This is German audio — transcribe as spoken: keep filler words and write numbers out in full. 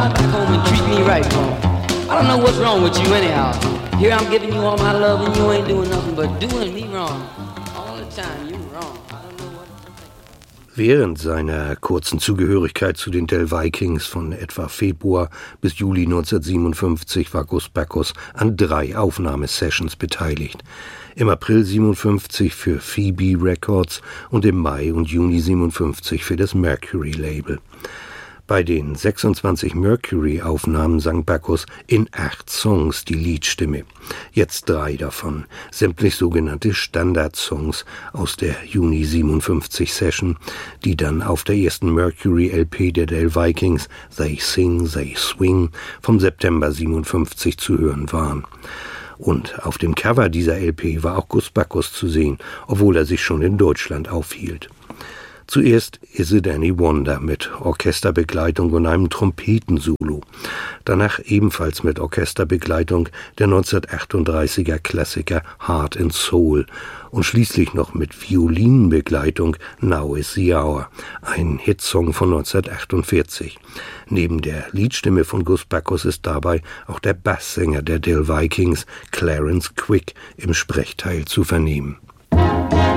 right back home and treat me right, bro. I don't know what's wrong with you anyhow. Here I'm giving you all my love and you ain't doing nothing but doing me wrong. All the time, you wrong. I don't know what to think. Während seiner kurzen Zugehörigkeit zu den Del Vikings von etwa Februar bis Juli neunzehnhundertsiebenundfünfzig war Gus Backus an drei Aufnahmesessions beteiligt. Im April siebenundfünfzig für Phoebe Records und im Mai und Juni siebenundfünfzig für das Mercury-Label. Bei den sechsundzwanzig Mercury-Aufnahmen sang Backus in acht Songs die Leadstimme. Jetzt drei davon, sämtlich sogenannte Standardsongs aus der Juni siebenundfünfzig Session, die dann auf der ersten Mercury-L P der Del Vikings, They Sing, They Swing, vom September siebenundfünfzig zu hören waren. Und auf dem Cover dieser L P war auch Gus Backus zu sehen, obwohl er sich schon in Deutschland aufhielt. Zuerst Is It Any Wonder mit Orchesterbegleitung und einem Trompetensolo. Danach ebenfalls mit Orchesterbegleitung der neunzehnhundertachtunddreißiger Klassiker Heart and Soul und schließlich noch mit Violinenbegleitung Now Is the Hour, ein Hitsong von neunzehnhundertachtundvierzig. Neben der Liedstimme von Gus Backus ist dabei auch der Basssänger der Del Vikings, Clarence Quick, im Sprechteil zu vernehmen.